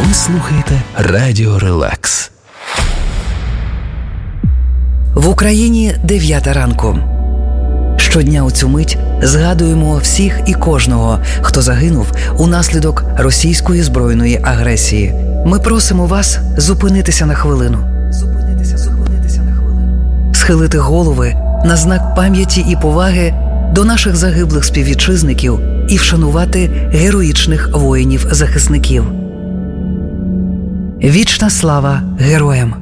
Ви слухаєте Радіо Релакс. В Україні 9 ранку. Щодня у цю мить згадуємо всіх і кожного, хто загинув унаслідок російської збройної агресії. Ми просимо вас зупинитися на хвилину. Схилити голови на знак пам'яті і поваги до наших загиблих співвітчизників і вшанувати героїчних воїнів-захисників. Вічна слава героям!